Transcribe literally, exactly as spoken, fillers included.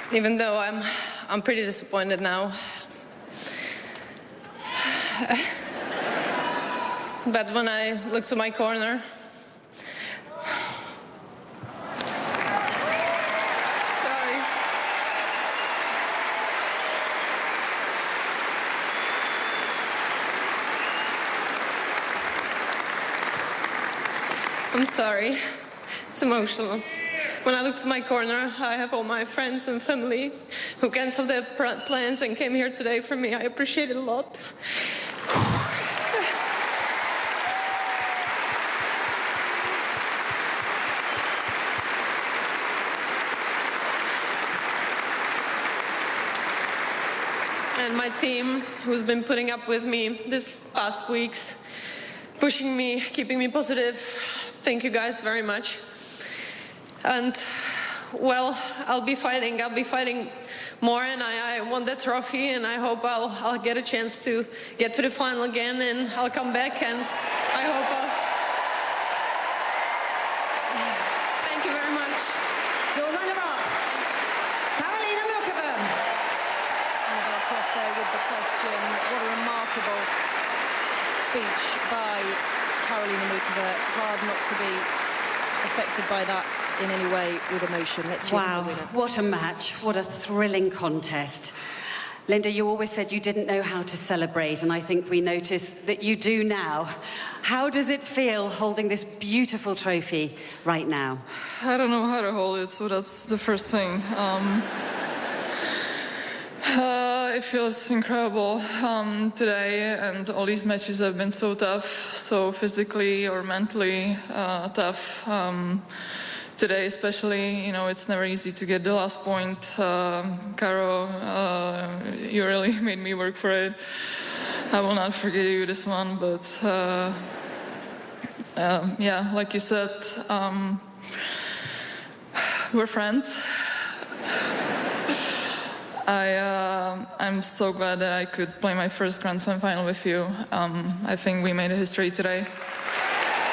even though I'm, I'm pretty disappointed now. But when I look to my corner, sorry. I'm sorry. It's emotional. When I look to my corner, I have all my friends and family who canceled their plans and came here today for me. I appreciate it a lot. And my team, who's been putting up with me this past weeks, pushing me, keeping me positive. Thank you guys very much. And, well, I'll be fighting. I'll be fighting more, and I, I won the trophy, and I hope I'll, I'll get a chance to get to the final again, and I'll come back, and I hope I'll... Thank you very much. Your runner-up, Karolina Muchova. Annabel Croft there with the question. What a remarkable speech by Karolina Muchova. Hard not to be affected by that in any way with emotion. Let's hear Wow, from the winner. what a match, what a thrilling contest. Linda, you always said you didn't know how to celebrate, and I think we noticed that you do now. How does it feel holding this beautiful trophy right now? I don't know how to hold it, so that's the first thing. Um, uh, it feels incredible um, today, and all these matches have been so tough, so physically or mentally uh, tough. Um, Today especially, you know, it's never easy to get the last point. Uh, Caro, uh, you really made me work for it. I will not forget you this one, but uh, uh, yeah, like you said, um, we're friends. I, uh, I'm so glad that I could play my first Grand Slam final with you. Um, I think we made a history today.